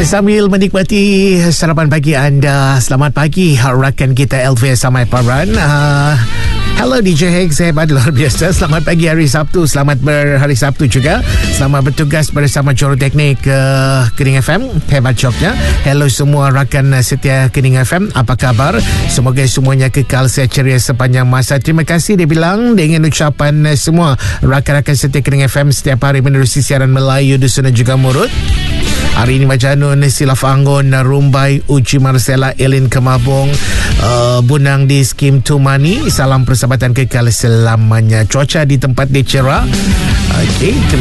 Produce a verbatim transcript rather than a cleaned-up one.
Sambil menikmati sarapan pagi anda, selamat pagi rakan kita Elvis Samai Paran. uh, Hello D J Hex, hebat luar biasa. Selamat pagi hari Sabtu, selamat berhari Sabtu juga. Selamat bertugas bersama juruteknik uh, Kening F M, hebat jobnya. Hello semua rakan setia Kening F M, apa kabar? Semoga semuanya kekal sehat ceria sepanjang masa. Terima kasih dibilang dengan ucapan uh, semua rakan-rakan setia Kening F M setiap hari menerusi siaran Melayu Dusun dan juga Murut. Hari ini Majanun, Silaf Anggun, Rumbai, Uji Marcella, Elin Kemabung, uh, Bunang di Skim Tumani. Salam persahabatan kekal selamanya. Cuaca di tempat dia cerah. Okey.